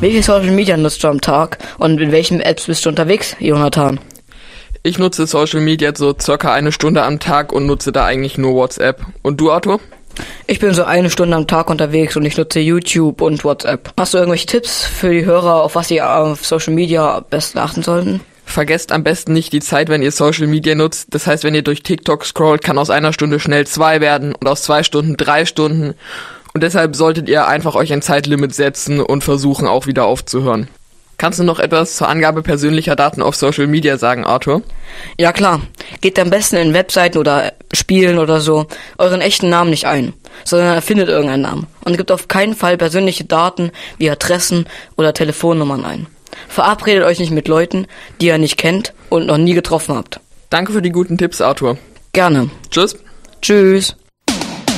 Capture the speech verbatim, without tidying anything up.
Wie viel Social Media nutzt du am Tag und in welchen Apps bist du unterwegs, Jonathan? Ich nutze Social Media so circa eine Stunde am Tag und nutze da eigentlich nur WhatsApp. Und du, Arthur? Ich bin so eine Stunde am Tag unterwegs und ich nutze YouTube und WhatsApp. Hast du irgendwelche Tipps für die Hörer, auf was sie auf Social Media am besten achten sollten? Vergesst am besten nicht die Zeit, wenn ihr Social Media nutzt. Das heißt, wenn ihr durch TikTok scrollt, kann aus einer Stunde schnell zwei werden und aus zwei Stunden drei Stunden. Und deshalb solltet ihr einfach euch ein Zeitlimit setzen und versuchen, auch wieder aufzuhören. Kannst du noch etwas zur Angabe persönlicher Daten auf Social Media sagen, Arthur? Ja klar, geht am besten in Webseiten oder Spielen oder so euren echten Namen nicht ein, sondern erfindet irgendeinen Namen und gebt auf keinen Fall persönliche Daten wie Adressen oder Telefonnummern ein. Verabredet euch nicht mit Leuten, die ihr nicht kennt und noch nie getroffen habt. Danke für die guten Tipps, Arthur. Gerne. Tschüss. Tschüss.